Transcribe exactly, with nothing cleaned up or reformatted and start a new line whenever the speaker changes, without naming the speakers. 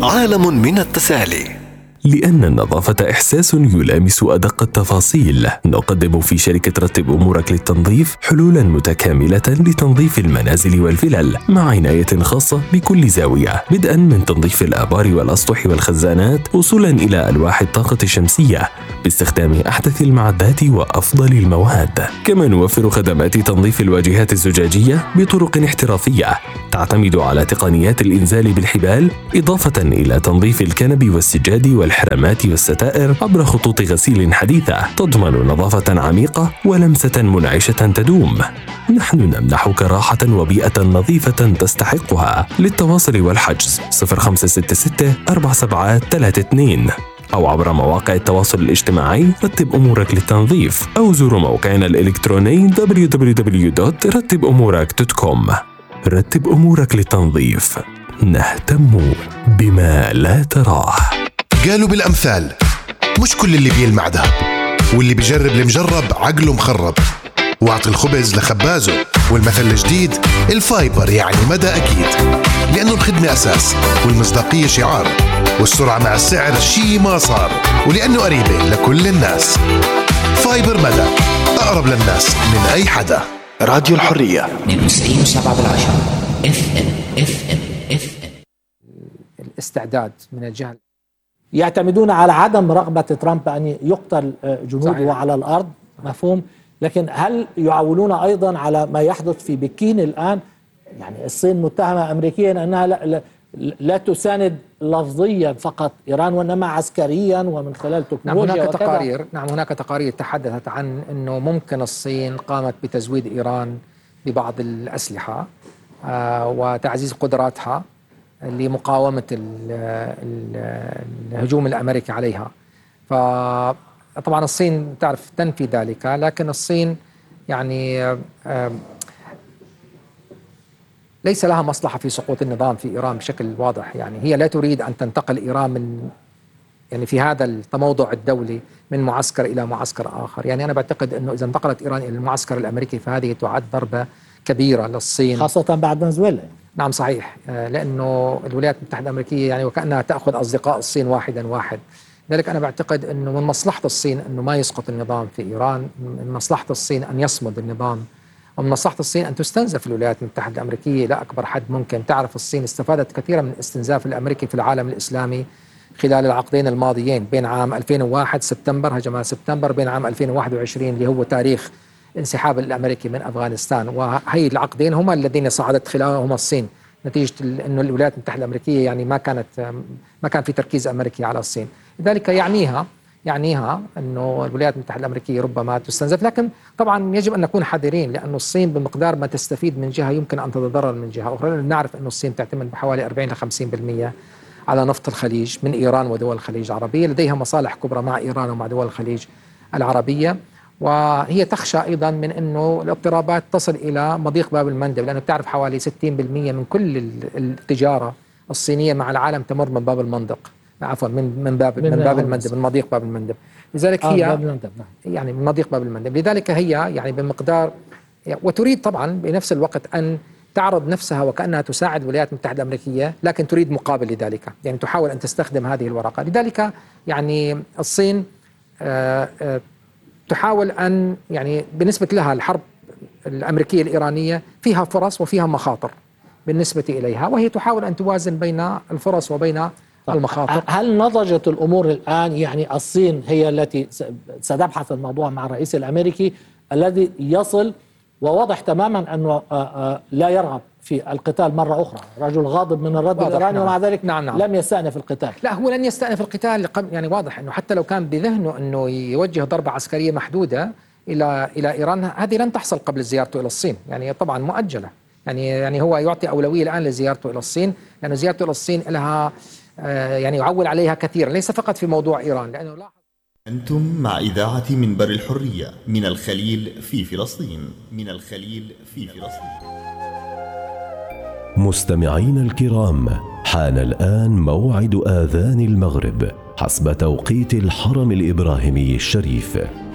عالم من التسالي.
لأن النظافة إحساس يلامس أدق التفاصيل، نقدم في شركة رتب أمورك للتنظيف حلولاً متكاملة لتنظيف المنازل والفلل مع عناية خاصة بكل زاوية، بدءاً من تنظيف الآبار والأسطح والخزانات وصولاً إلى ألواح الطاقة الشمسية باستخدام أحدث المعدات وأفضل المواد. كما نوفر خدمات تنظيف الواجهات الزجاجية بطرق احترافية تعتمد على تقنيات الإنزال بالحبال، إضافة إلى تنظيف الكنب والسجاد والحرامات والستائر عبر خطوط غسيل حديثة تضمن نظافة عميقة ولمسة منعشة تدوم. نحن نمنحك راحة وبيئة نظيفة تستحقها. للتواصل والحجز صفر خمسة ستة ستة أربعة سبعة ثلاثة اثنين أو عبر مواقع التواصل الاجتماعي رتب أمورك للتنظيف، أو زوروا موقعنا الإلكتروني دبليو دبليو دبليو دوت رتب أمورك دوت كوم. رتب أمورك للتنظيف، نهتم بما لا تراه.
قالوا بالأمثال مش كل اللي بيلمع دهب، واللي بيجرب المجرب عقله مخرب. واعطي الخبز لخبازه، والمثل الجديد الفايبر يعني مدى أكيد، لأنه الخدمة أساس والمصداقية شعار، والسرعة مع السعر شي ما صار، ولأنه قريبة لكل الناس. فايبر مدى، أقرب للناس من أي حدا. راديو الحرية
اثنين وتسعين وسبعة بالعشرة اف ام اف ام اف ام.
الاستعداد من الجهة يعتمدون على عدم رغبة ترامب أن يقتل جنوده على الأرض، مفهوم، لكن هل يعولون أيضا على ما يحدث في بكين الآن؟ يعني الصين متهمة أمريكيا أنها لا, لا, لا تساند لفظيا فقط إيران، وإنما عسكريا ومن خلال تكنولوجيا.
نعم هناك تقارير نعم هناك تقارير تحدثت عن أنه ممكن الصين قامت بتزويد إيران ببعض الأسلحة آه وتعزيز قدراتها لمقاومة ال ال الهجوم الأمريكي عليها. فطبعا الصين تعرف تنفي ذلك، لكن الصين يعني ليس لها مصلحة في سقوط النظام في إيران بشكل واضح. يعني هي لا تريد أن تنتقل إيران من يعني في هذا التموضع الدولي من معسكر إلى معسكر آخر. يعني أنا بعتقد أنه إذا انتقلت إيران إلى المعسكر الأمريكي فهذه تعد ضربة كبيرة للصين،
خاصة بعد فنزويلا.
نعم صحيح، لأنه الولايات المتحدة الأمريكية يعني وكأنها تأخذ أصدقاء الصين واحدا واحد. لذلك أنا بعتقد أنه من مصلحة الصين أنه ما يسقط النظام في إيران، من مصلحة الصين أن يصمد النظام، ومن مصلحة الصين أن تستنزف الولايات المتحدة الأمريكية إلى أكبر حد ممكن. تعرف الصين استفادت كثيرا من الاستنزاف الأمريكي في العالم الإسلامي خلال العقدين الماضيين، بين عام ألفين وواحد سبتمبر هجمات سبتمبر، بين عام ألفين وواحد وعشرين اللي هو تاريخ انسحاب الأمريكي من أفغانستان. وهي العقدين هما الذين صعدت خلالهما الصين نتيجة أنه الولايات المتحدة الأمريكية يعني ما كانت ما كان في تركيز أمريكي على الصين. لذلك يعنيها يعنيها أنه الولايات المتحدة الأمريكية ربما تستنزف، لكن طبعا يجب أن نكون حذرين، لأن الصين بمقدار ما تستفيد من جهة يمكن أن تتضرر من جهة أخرى. نعرف أن الصين تعتمد بحوالي أربعين إلى خمسين بالمئة على نفط الخليج من إيران ودول الخليج العربية، لديها مصالح كبرى مع إيران ومع دول الخليج العربية، وهي تخشى أيضا من أنه الاضطرابات تصل إلى مضيق باب المندب، لأنه تعرف حوالي ستين بالمئة من كل التجارة الصينية مع العالم تمر من باب المندق، عفوا من من باب من, من باب المندب، من مضيق باب المندب. لذلك
آه
هي
باب المندب.
يعني من مضيق باب المندب. لذلك هي يعني بمقدار، وتريد طبعا بنفس الوقت أن تعرض نفسها وكأنها تساعد الولايات المتحدة الأمريكية، لكن تريد مقابل لذلك، يعني تحاول أن تستخدم هذه الورقة. لذلك يعني الصين آآ آآ تحاول أن يعني بالنسبة لها الحرب الأمريكية الإيرانية فيها فرص وفيها مخاطر بالنسبة إليها، وهي تحاول أن توازن بين الفرص وبين المخاطر.
هل نضجت الأمور الآن؟ يعني الصين هي التي ستبحث الموضوع مع الرئيس الأمريكي الذي يصل وواضح تماما أنه لا يرغب في القتال مرة أخرى، رجل غاضب من الرد الإيراني، نعم. ومع ذلك نعم نعم. لم يستأنف القتال.
لا هو لن يستأنف القتال، يعني واضح أنه حتى لو كان بذهنه أنه يوجه ضربة عسكرية محدودة إلى إلى إيران، هذه لن تحصل قبل زيارته إلى الصين، يعني طبعا مؤجلة. يعني يعني هو يعطي أولوية الآن لزيارته إلى الصين، لأن زيارته إلى الصين لها يعني يعول عليها كثيرا، ليس فقط في موضوع إيران. لأنه لاحظ
أنتم مع إذاعة منبر الحرية من الخليل في فلسطين، من الخليل في فلسطين.
مستمعين الكرام، حان الآن موعد آذان المغرب حسب توقيت الحرم الإبراهيمي الشريف.